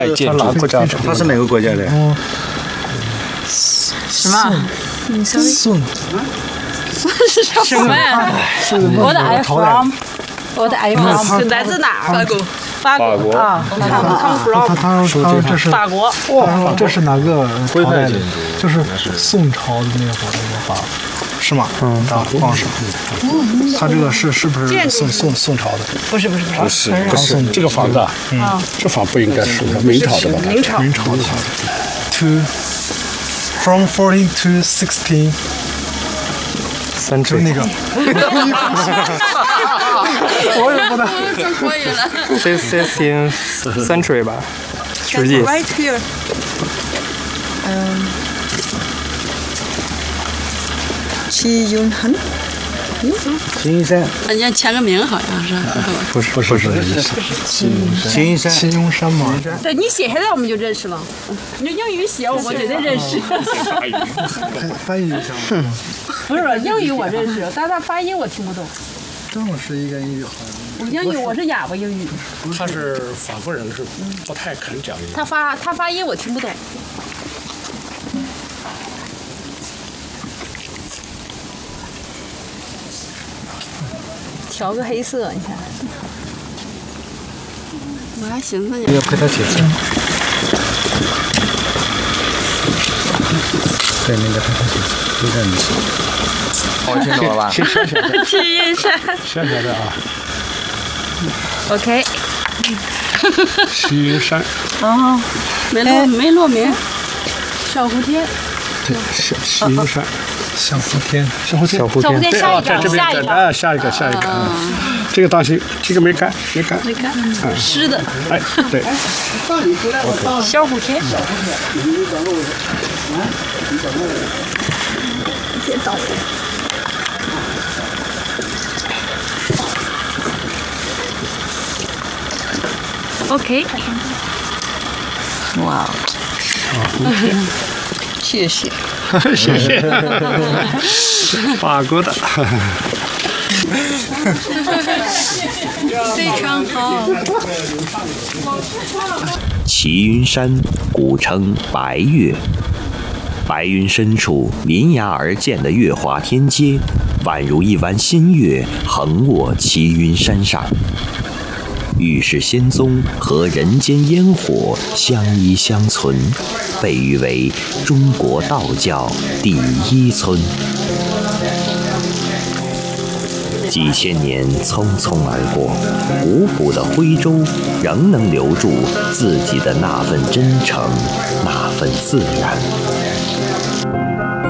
它哪个国家的？ 它是哪个国家的？ 什么？ 宋是什么呀？我的 I from， 我的 I from 来自哪儿？法国啊， 他说这是法国。 哇，这是哪个朝代的？就是宋朝的那会儿的法，是吗？皇上。他这个是不是宋朝的？ 不是， 不是这个房子啊，这房不应该是明朝的吧？ 明朝的。From 14 to 16。 century 那个，我也不能。 可以了。 16th century 吧，世纪。 Right here。齐云恒。 秦云山。 人家签个名好像是。 不是秦云山。 秦云山吗？ 对你写下来我们就认识了。你英语写我绝对认识。 翻译一下吗？ 不是英语我认识，但是他发音我听不懂。 张老师应该英语好。 我英语我是哑巴英语。 他是法国人，是不太肯讲英语。 他发音我听不懂。调个黑色，你看。我还寻思你要陪他写字。对，那个陪他写字，就这样子。 我听懂了吧？ 齐云山。 小小的啊。 OK。 齐云山。 哦，没落名。小蝴蝶。 对，齐云山。 小蝴蝶。 对， 下一个。这个当心，这个没干。 湿的。 哎，对。 小蝴蝶。别倒。OK。哇。谢谢。 谢谢。法国的。 非常好。 齐云山古称白岳，白云深处临崖而建的月华天阶，宛如一弯新月横卧齐云山上。玉氏仙踪和人间烟火相依相存，被誉为中国道教第一村。几千年匆匆而过，古朴的徽州仍能留住自己的那份真诚，那份自然。